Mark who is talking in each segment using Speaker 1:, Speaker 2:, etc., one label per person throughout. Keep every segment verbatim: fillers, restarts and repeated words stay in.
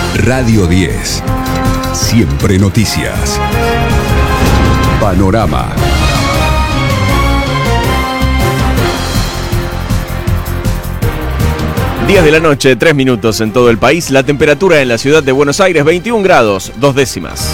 Speaker 1: Radio diez. Siempre noticias. Panorama.
Speaker 2: diez de la noche, tres minutos en todo el país. La temperatura en la ciudad de Buenos Aires, veintiún grados, dos décimas.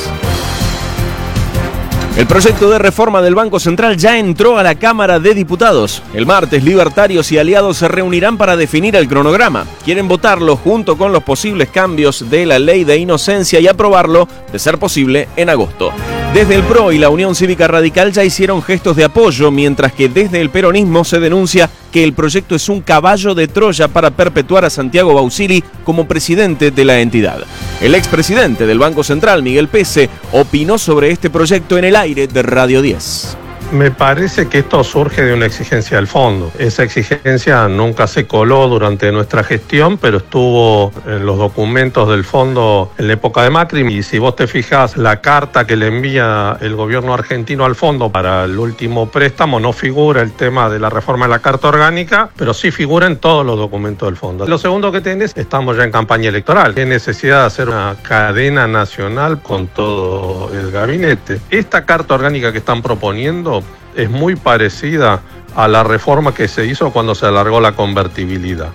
Speaker 2: El proyecto de reforma del Banco Central ya entró a la Cámara de Diputados. El martes, libertarios y aliados se reunirán para definir el cronograma. Quieren votarlo junto con los posibles cambios de la ley de inocencia y aprobarlo, de ser posible, en agosto. Desde el P R O y la Unión Cívica Radical ya hicieron gestos de apoyo, mientras que desde el peronismo se denuncia que el proyecto es un caballo de Troya para perpetuar a Santiago Bausili como presidente de la entidad. El expresidente del Banco Central, Miguel Pese, opinó sobre este proyecto en el aire de Radio diez.
Speaker 3: Me parece que esto surge de una exigencia del fondo. Esa exigencia nunca se coló durante nuestra gestión, pero estuvo en los documentos del fondo en la época de Macri. Y si vos te fijas, la carta que le envía el gobierno argentino al fondo para el último préstamo no figura el tema de la reforma de la Carta Orgánica, pero sí figura en todos los documentos del fondo. Lo segundo que tenés, estamos ya en campaña electoral. Hay necesidad de hacer una cadena nacional con todo el gabinete. Esta Carta Orgánica que están proponiendo es muy parecida a la reforma que se hizo cuando se alargó la convertibilidad.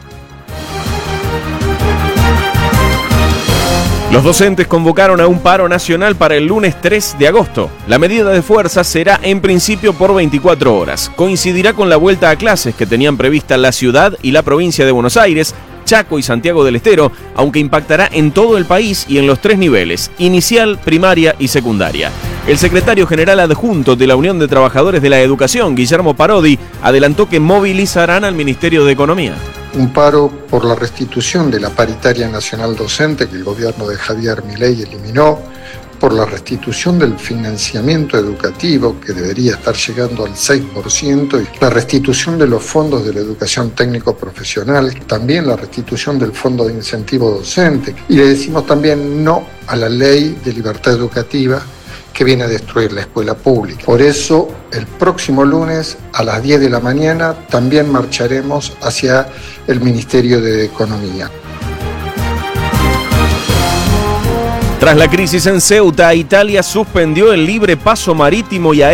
Speaker 2: Los docentes convocaron a un paro nacional para el lunes tres de agosto. La medida de fuerza será en principio por veinticuatro horas. Coincidirá con la vuelta a clases que tenían prevista la ciudad y la provincia de Buenos Aires, Chaco y Santiago del Estero, aunque impactará en todo el país y en los tres niveles, inicial, primaria y secundaria. El secretario general adjunto de la Unión de Trabajadores de la Educación, Guillermo Parodi, adelantó que movilizarán al Ministerio de Economía.
Speaker 4: Un paro por la restitución de la paritaria nacional docente que el gobierno de Javier Milei eliminó, por la restitución del financiamiento educativo que debería estar llegando al seis por ciento, y la restitución de los fondos de la educación técnico-profesional, también la restitución del fondo de incentivo docente. Y le decimos también no a la ley de libertad educativa que viene a destruir la escuela pública. Por eso, el próximo lunes a las diez de la mañana también marcharemos hacia el Ministerio de Economía.
Speaker 2: Tras la crisis en Ceuta, Italia suspendió el libre paso marítimo y aéreo